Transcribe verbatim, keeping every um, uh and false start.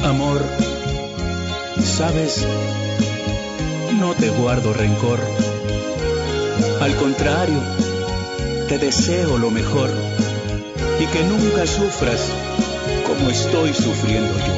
Amor, sabes, no te guardo rencor. Al contrario, te deseo lo mejor y que nunca sufras como estoy sufriendo yo.